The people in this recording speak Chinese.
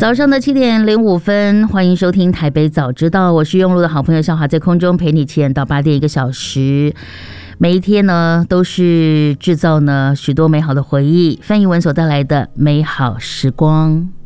早上的7:05，欢迎收听台北早知道，我是用路的好朋友小华，在空中陪你7点到8点1个小时。每一天呢，都是制造呢许多美好的回忆。范逸文所带来的美好时光。